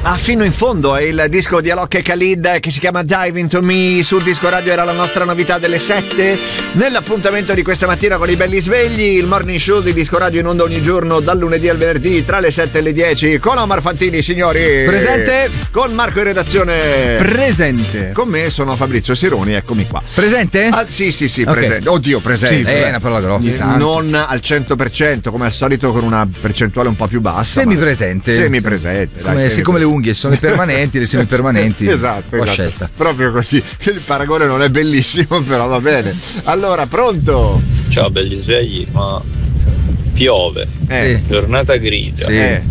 Fino in fondo è il disco di Alok e Khalid che si chiama Dive Into Me. Sul Disco Radio era la nostra novità delle 7. Nell'appuntamento di questa mattina con i belli svegli, il morning show di Disco Radio in onda ogni giorno dal lunedì al venerdì tra le 7 e le 10 con Omar Fantini, signori. Presente. Con Marco in redazione. Presente. Con me sono Fabrizio Sironi, eccomi qua. Presente? Sì, okay. Presente. Oddio, presente. Sì, è una parola grossa. Non al 100%, come al solito, con una percentuale un po' più bassa. Semipresente. Semipresente. Come le unghie sono le permanenti, le semipermanenti. Esatto. Scelta. Proprio così. Il paragone non è bellissimo, però va bene. Allora, pronto? Ciao belli svegli, ma piove. Giornata grigia.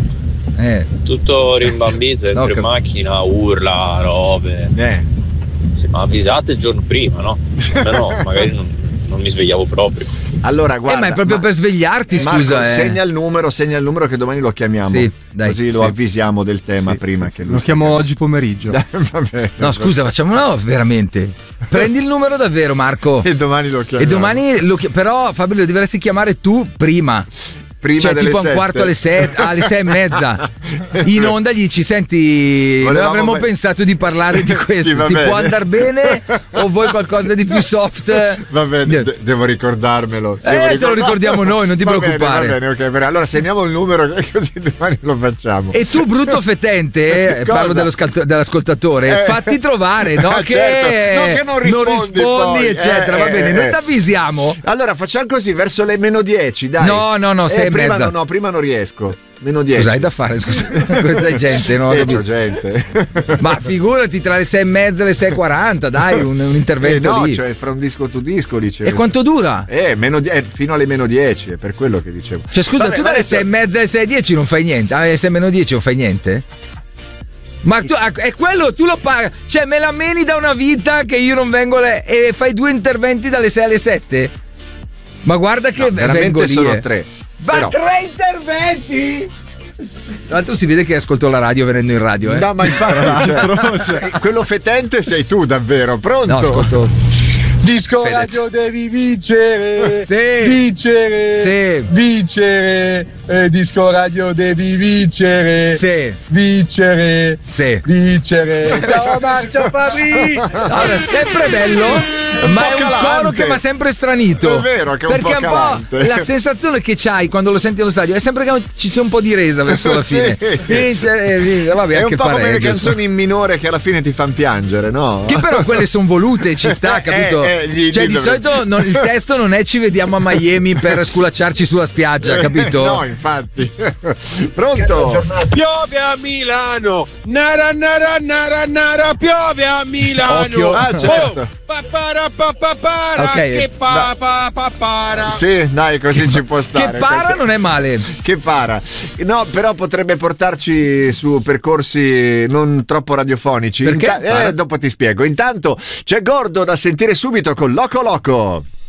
Tutto rimbambito, entro in macchina, urla, robe. Sì, ma avvisate il giorno prima, no? No, magari non mi svegliavo proprio. Allora, guarda, ma è proprio per svegliarti, scusa. Marco, segna il numero che domani lo chiamiamo. Sì, dai, così lo avvisiamo del tema prima che lo chiamo oggi pomeriggio. Vabbè, no, scusa, facciamo veramente. Prendi il numero davvero, Marco. E domani lo chiamiamo. Però Fabio, lo dovresti chiamare tu prima. Cioè tipo a un quarto alle 6 e mezza in onda gli dici: senti, noi avremmo pensato di parlare di questo, ti può andare bene o vuoi qualcosa di più soft? Va bene, devo ricordarmelo. Te lo ricordiamo noi, non ti preoccupare. Va bene, ok, allora segniamo il numero così domani lo facciamo. E tu brutto fetente, parlo dell'ascoltatore, fatti trovare, no? Che non rispondi poi, eccetera, va bene, noi ti avvisiamo. Allora facciamo così, verso le -10, dai. No, sei prima non riesco. -10. Cosa hai da fare? Scusa, questa è gente, no? C'ho gente. Ma figurati, tra le 6:30 e le 6:40, dai, un intervento lì. Cioè fra un disco tu disco, dicevo. E quanto dura? Fino alle -10, è per quello che dicevo. Cioè scusa, tu dalle 6:30 alle 6:10 non fai niente? Alle 6:10 non fai niente? Ma tu, è quello, tu lo paghi. Cioè me la meni da una vita che io non vengo e fai 2 interventi dalle 6 alle 7? Ma guarda che vengo lì. Sono 3. Ma 3 interventi? Tra l'altro si vede che ascolto la radio venendo in radio, No, ma infatti quello fetente sei tu davvero. Pronto? No, ascolto Disco Radio devi vincere. Vincere. Disco Radio devi vincere. Vincere. Ciao Marcio Fabri. Allora, sempre bello, ma è un coro che mi ha sempre stranito. È vero che è perché un po' la sensazione che c'hai quando lo senti allo stadio è sempre che ci sia un po' di resa verso la fine. Vabbè, è anche un po' come le canzoni in minore che alla fine ti fanno piangere, no? Che però quelle sono volute, ci sta, capito? Cioè di solito il testo non è ci vediamo a Miami per sculacciarci sulla spiaggia, capito? No, infatti. Pronto? Piove a Milano. Nara piove a Milano. Occhio. Certo. Che para. Sì, dai, così ci può stare. Che para non è male. Che para. No, però potrebbe portarci su percorsi non troppo radiofonici. Perché? Dopo ti spiego. Intanto c'è Gordo da sentire subito con Loco Loco.